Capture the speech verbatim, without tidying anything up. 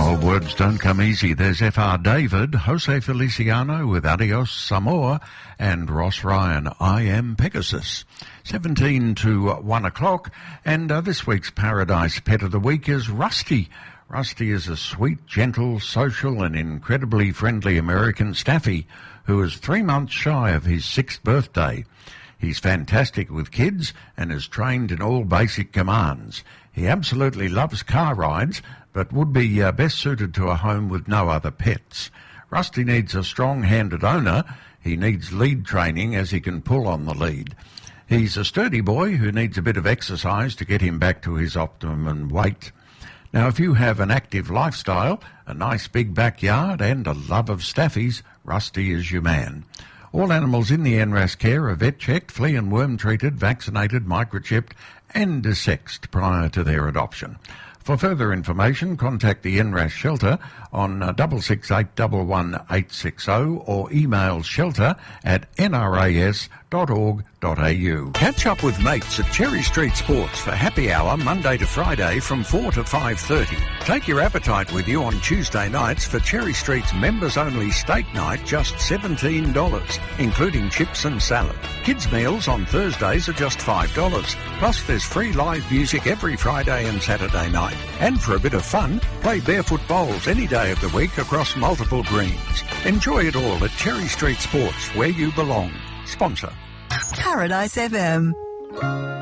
Oh, words don't come easy. There's F R David, Jose Feliciano with Adios Samoa, and Ross Ryan, I Am Pegasus. seventeen to one o'clock, and uh, this week's Paradise Pet of the Week is Rusty. Rusty is a sweet, gentle, social, and incredibly friendly American staffy who is three months shy of his sixth birthday. He's fantastic with kids and is trained in all basic commands. He absolutely loves car rides, but would be uh, best suited to a home with no other pets. Rusty needs a strong-handed owner. He needs lead training as he can pull on the lead. He's a sturdy boy who needs a bit of exercise to get him back to his optimum weight. Now, if you have an active lifestyle, a nice big backyard and a love of staffies, Rusty is your man. All animals in the N R A S care are vet-checked, flea and worm-treated, vaccinated, microchipped and desexed prior to their adoption. For further information, contact the N R A S shelter on six six eight one one eight six zero or email shelter at n r a s dot org dot a u. Catch up with mates at Cherry Street Sports for happy hour Monday to Friday from four to five thirty. Take your appetite with you on Tuesday nights for Cherry Street's members-only steak night, just seventeen dollars, including chips and salad. Kids' meals on Thursdays are just five dollars. Plus, there's free live music every Friday and Saturday night. And for a bit of fun, play barefoot bowls any day of the week across multiple greens. Enjoy it all at Cherry Street Sports, where you belong. Sponsor. Paradise F M.